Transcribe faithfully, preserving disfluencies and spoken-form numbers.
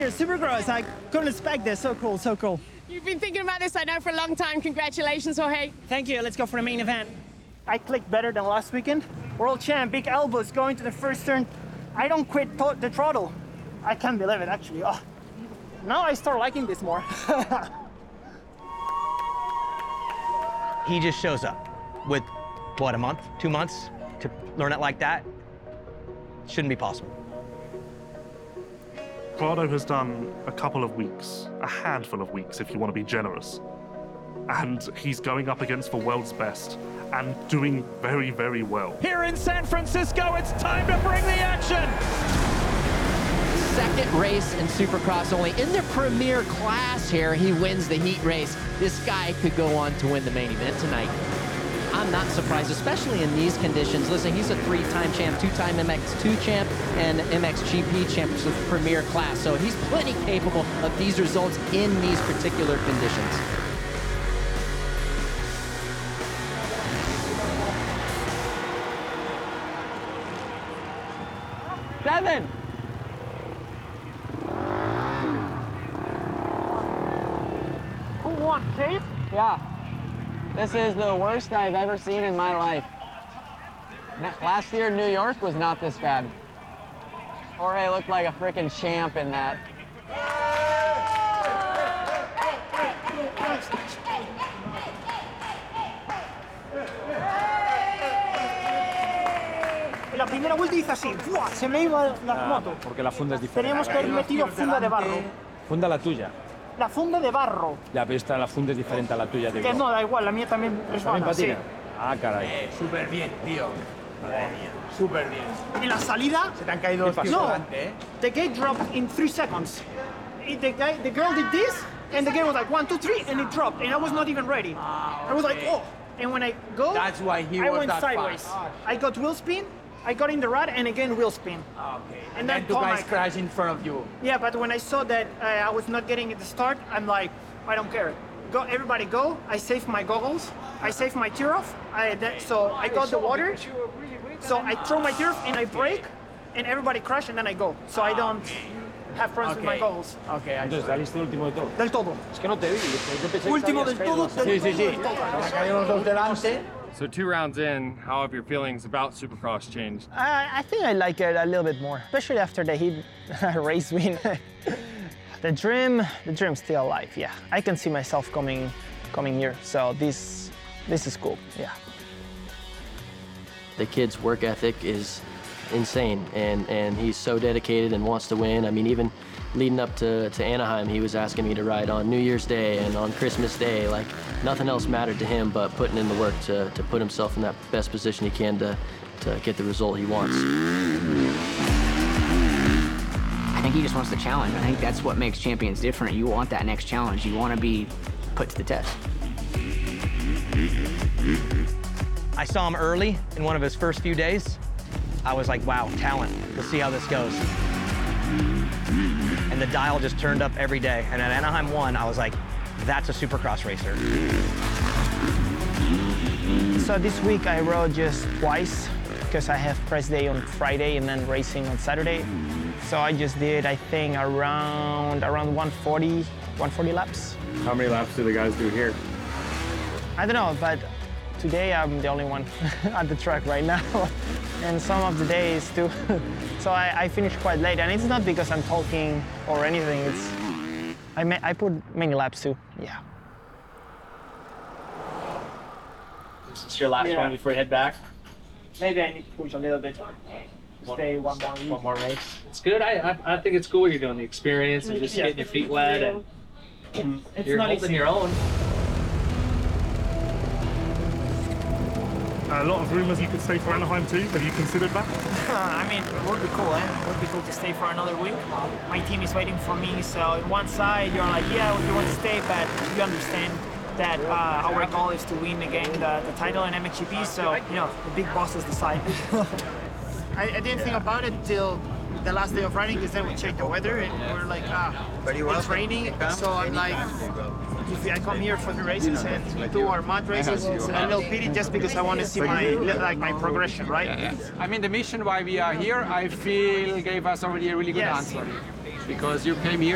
Supercross, I couldn't expect this. So cool, so cool. You've been thinking about this, I know, for a long time. Congratulations, Jorge. Thank you. Let's go for the main event. I clicked better than last weekend. World champ, big elbows going to the first turn. I don't quit the throttle. I can't believe it, actually. Oh. Now I start liking this more. He just shows up with, what, a month, two months to learn it like that? Shouldn't be possible. Prado has done a couple of weeks, a handful of weeks if you want to be generous. And he's going up against the world's best and doing very, very well. Here in San Francisco, it's time to bring the action! Second race in Supercross only. In the premier class here, he wins the heat race. This guy could go on to win the main event tonight. I'm not surprised, especially in these conditions. Listen, he's a three-time champ, two-time M X two champ, and M X G P champ, which is the premier class. So he's plenty capable of these results in these particular conditions. Seven. Who won, Case? Yeah. This is the worst I've ever seen in my life. Last year, New York was not this bad. Jorge looked like a freaking champ in that. La primera vuelta hice así, ¡fua! Se me iba la ah, moto. Porque la funda es diferente. Teníamos que haber metido funda de barro. Funda la tuya. La funda de barro. Ya, pero esta, la funda es diferente a la tuya. Que no, da igual, la mía también resbala. ¿También patina? Sí. Ah, caray. Eh, súper bien, tío. Madre mía, súper bien. En la salida... Se te han caído los pies No, delante, ¿eh? the gate dropped in three seconds. The, guy, the girl did this, and the gate was like one, two, three, and it dropped, and I was not even ready. Ah, okay. I was like, oh. And when I go, That's why he I was went that sideways. fast. I got wheel spin, I got in the rut, and again wheel spin. Okay. And And then then two guys Tomac- crash in front of you. Yeah, but when I saw that uh, I was not getting at the start, I'm like, I don't care. Go, everybody go. I saved my goggles. I saved my tear off. I, that, so I got the water. So I throw my tear off and I brake, and everybody crash, and then I go. So I don't have problems with my goggles. Okay, I Entonces, saliste último de todo. Del todo. Es que no te vi. Yo pensé que Último te del habías todo. caído. Del Sí, sí, sí. todo, del todo. Se han caído los dos delante. So two rounds in, how have your feelings about Supercross changed? I, I think I like it a little bit more, especially after the heat race win. The dream, the dream's still alive. Yeah, I can see myself coming, coming here. So this, this is cool. Yeah. The kid's work ethic is insane, and, and he's so dedicated and wants to win. I mean, even leading up to, to Anaheim, he was asking me to ride on New Year's Day and on Christmas Day. Like, nothing else mattered to him but putting in the work to, to put himself in that best position he can to, to get the result he wants. I think he just wants the challenge. I think that's what makes champions different. You want that next challenge. You want to be put to the test. I saw him early in one of his first few days. I was like, wow, talent. Let's see how this goes. And the dial just turned up every day. And at Anaheim one, I was like, that's a Supercross racer. So this week I rode just twice because I have press day on Friday and then racing on Saturday. So I just did, I think, around around one forty, one forty laps. How many laps do the guys do here? I don't know, but today I'm the only one at the track right now. And some of the days too. So I, I finished quite late, and it's not because I'm talking or anything. It's I, ma I put many laps too. Yeah. It's your last Yeah. one before you head back. Maybe I need to push a little bit. Stay one more week. One more race. It's good. I, I I think it's cool what you're doing. The experience and just Yeah. getting your feet wet and, and It's you're not holding easy. your own. A lot of rumours you could stay for Anaheim too. Have you considered that? I mean, it would be cool, eh? It would be cool to stay for another week. My team is waiting for me, so on one side you're like, yeah, you want to stay, but you understand that uh, our goal is to win again the, the title in M X G P, so, you know, the big bosses decide. I, I didn't think about it till the last day of riding, because then we checked the weather and we're like, ah, it's raining, so I'm like, if I come here for the races and do our mud races, it's a little pity just because I want to see my like my progression, right? I mean, the mission why we are here, I feel, gave us already a really good Yes. answer. Because you came here